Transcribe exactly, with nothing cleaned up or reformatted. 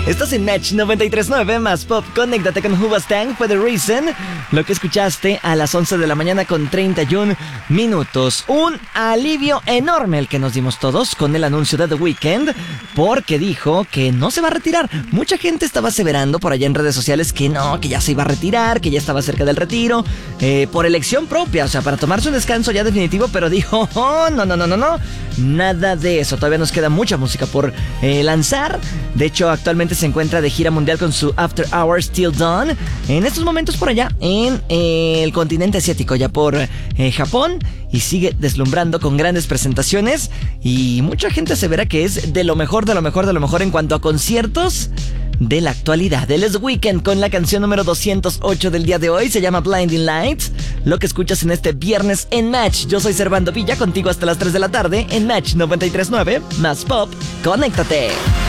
Estás en Match noventa y tres punto nueve más Pop. Conéctate con Hoobastank for the Reason. Lo que escuchaste a las once de la mañana con treinta y un minutos. Un alivio enorme el que nos dimos todos con el anuncio de The Weeknd, porque dijo que no se va a retirar. Mucha gente estaba aseverando por allá en redes sociales que no, que ya se iba a retirar, que ya estaba cerca del retiro, eh, por elección propia, o sea, para tomarse un descanso ya definitivo, pero dijo, oh, no, no, no, no, no, nada de eso. Todavía nos queda mucha música por eh, lanzar. De hecho, actualmente se encuentra de gira mundial con su After Hours Till Dawn, en estos momentos por allá en eh, el continente asiático, ya por eh, Japón, y sigue deslumbrando con grandes presentaciones, y mucha gente asevera que es de lo mejor, de lo mejor, de lo mejor en cuanto a conciertos de la actualidad. Él es Weeknd con la canción número doscientos ocho del día de hoy, se llama Blinding Lights. Lo que escuchas en este viernes en Match. Yo soy Servando Villa, contigo hasta las tres de la tarde en Match noventa y tres punto nueve más Pop. Conéctate.